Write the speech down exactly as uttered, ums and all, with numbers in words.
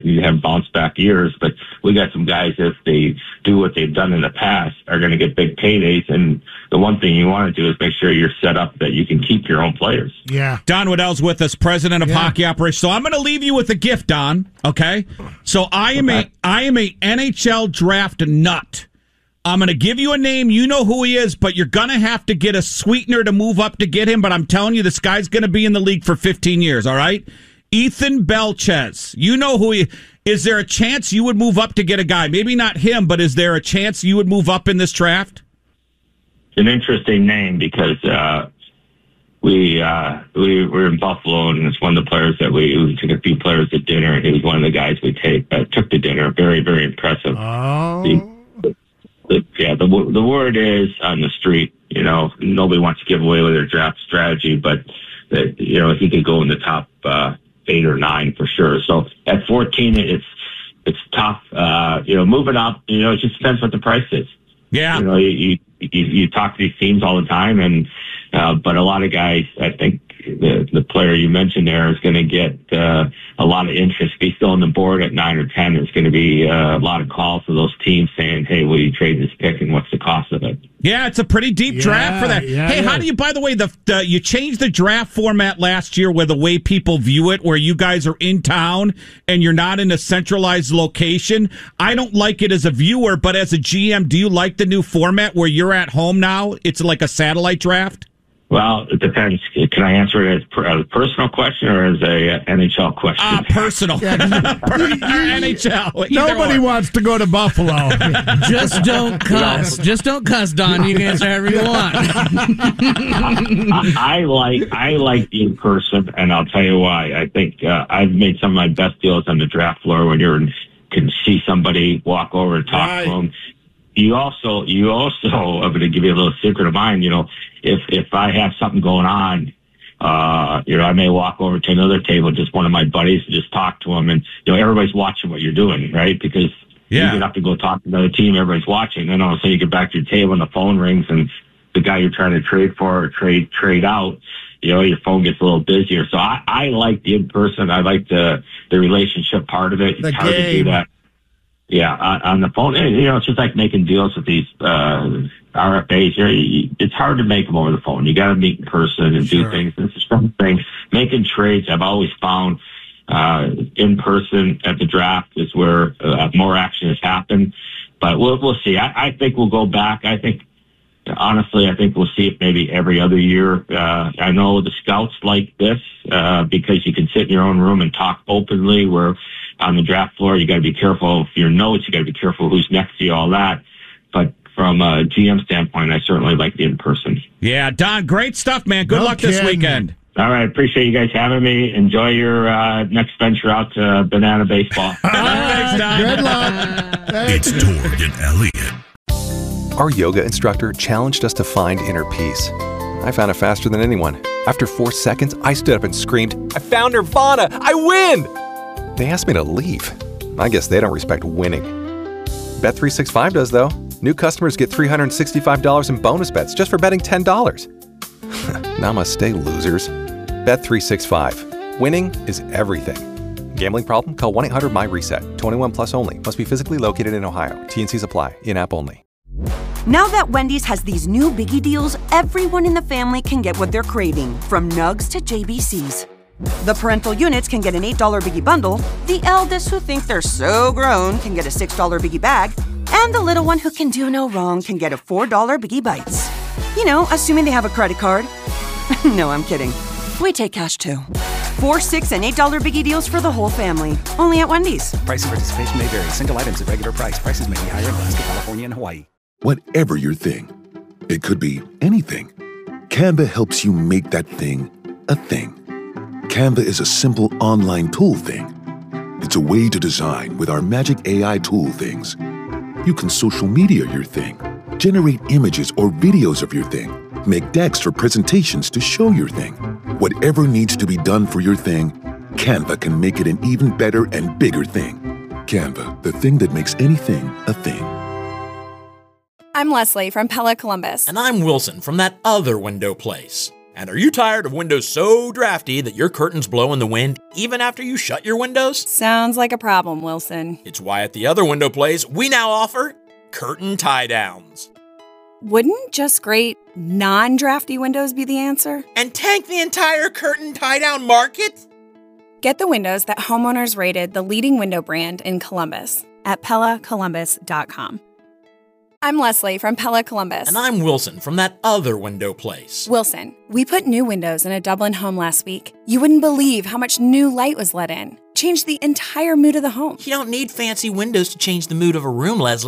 you have bounce back years, but we got some guys, if they do what they've done in the past, are going to get big paydays. And the one thing you want to do is make sure you're set up that you can keep your own players. Yeah. Don Waddell's with us, president of yeah. Hockey Operations. So I'm going to leave you with a gift, Don. Okay. So I am okay. a I am a N H L draft nut. I'm going to give you a name. You know who he is, but you're going to have to get a sweetener to move up to get him. But I'm telling you, this guy's going to be in the league for fifteen years. All right. Ethan Belchez. You know who he is. There a chance you would move up to get a guy? Maybe not him, but is there a chance you would move up in this draft? It's an interesting name because uh, we uh, we were in Buffalo, and it's one of the players that we, we took a few players to dinner, and he was one of the guys we take uh, took to dinner. Very, very impressive. Oh. The, the, yeah, the the word is on the street. You know, nobody wants to give away their draft strategy, but that you know he could go in the top. Uh, eight or nine for sure. So at fourteen, it's it's tough. Uh, you know, moving up, you know, it just depends what the price is. Yeah. You know, you you, you talk to these teams all the time, and uh, but a lot of guys, I think the the player you mentioned there is going to get uh, a lot of interest. If he's still on the board at nine or ten, there's going to be uh, a lot of calls to those teams saying, "Hey, will you trade this pick, and what's the cost of it?" Yeah, it's a pretty deep yeah, draft for that. Yeah, hey, yeah. how do you, by the way, the, the you changed the draft format last year where the way people view it, where you guys are in town and you're not in a centralized location. I don't like it as a viewer, but as a G M, do you like the new format where you're at home now? It's like a satellite draft? Well, it depends. Can I answer it as a personal question or as a N H L question? Ah, uh, personal. Yeah, N H L. Nobody wants to go to Buffalo. Just don't cuss. Just don't cuss, Don. You can answer however you want. I, I like I like the in person, and I'll tell you why. I think uh, I've made some of my best deals on the draft floor when you can see somebody walk over and talk right. to them. You also, you also, I'm going to give you a little secret of mine. You know, if if I have something going on, uh, you know, I may walk over to another table, just one of my buddies, and just talk to them. And you know, everybody's watching what you're doing, right? Because yeah. you get up to go talk to another team, everybody's watching. And all of a sudden, you get back to your table, and the phone rings, and the guy you're trying to trade for or trade trade out, you know, your phone gets a little busier. So I, I like the in person. I like the the relationship part of it. It's the hard game. to do that. Yeah, on, on the phone, you know, it's just like making deals with these uh, R F As. It's hard to make them over the phone. You got to meet in person and sure. do things. It's just something. Making trades, I've always found uh, in person at the draft is where uh, more action has happened. But we'll we'll see. I, I think we'll go back. I think, honestly, I think we'll see it maybe every other year. Uh, I know the scouts like this uh, because you can sit in your own room and talk openly. Where on the draft floor, you got to be careful of your notes. You got to be careful who's next to you, all that. But from a G M standpoint, I certainly like the in person. Yeah, Don, great stuff, man. Good no luck kidding. this weekend. All right, appreciate you guys having me. Enjoy your uh, next venture out to Banana Baseball. Thanks, Don. Good luck. It's Torg and Elliott. Our yoga instructor challenged us to find inner peace. I found it faster than anyone. After four seconds, I stood up and screamed, "I found Nirvana! I win!" They asked me to leave. I guess they don't respect winning. Bet three sixty-five does, though. New customers get three hundred sixty-five dollars in bonus bets just for betting ten dollars. Namaste, losers. Bet three sixty-five. Winning is everything. Gambling problem? Call one eight hundred my reset. twenty-one plus only. Must be physically located in Ohio. T and Cs apply. In-app only. Now that Wendy's has these new biggie deals, everyone in the family can get what they're craving, from nugs to J B Cs. The parental units can get an eight dollar biggie bundle, the eldest who think they're so grown can get a six dollar biggie bag, and the little one who can do no wrong can get a four dollar biggie bites. You know, assuming they have a credit card. No, I'm kidding. We take cash too. Four, six, and eight dollar biggie deals for the whole family. Only at Wendy's. Price and participation may vary. Single items at regular price. Prices may be higher in Alaska, California, and Hawaii. Whatever your thing, it could be anything. Canva helps you make that thing a thing. Canva is a simple online tool thing. It's a way to design with our magic A I tool things. You can social media your thing, generate images or videos of your thing, make decks or presentations to show your thing. Whatever needs to be done for your thing, Canva can make it an even better and bigger thing. Canva, the thing that makes anything a thing. I'm Leslie from Pella Columbus. And I'm Wilson from that other window place. And are you tired of windows so drafty that your curtains blow in the wind even after you shut your windows? Sounds like a problem, Wilson. It's why at the other window place, we now offer curtain tie-downs. Wouldn't just great, non-drafty windows be the answer? And tank the entire curtain tie-down market? Get the windows that homeowners rated the leading window brand in Columbus at Pella Columbus dot com. I'm Leslie from Pella Columbus. And I'm Wilson from that other window place. Wilson, we put new windows in a Dublin home last week. You wouldn't believe how much new light was let in. Changed the entire mood of the home. You don't need fancy windows to change the mood of a room, Leslie.